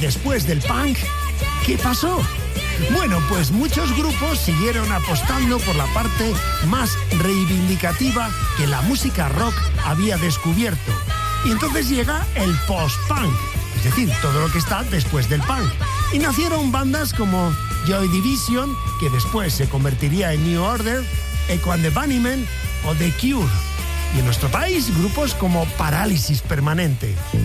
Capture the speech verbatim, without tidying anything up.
después del punk, ¿qué pasó? Bueno, pues muchos grupos siguieron apostando por la parte más reivindicativa que la música rock había descubierto. Y entonces llega el post-punk, es decir, todo lo que está después del punk. Y nacieron bandas como Joy Division, que después se convertiría en New Order, Echo and the Bunnymen o The Cure. Y en nuestro país, grupos como Parálisis Permanente.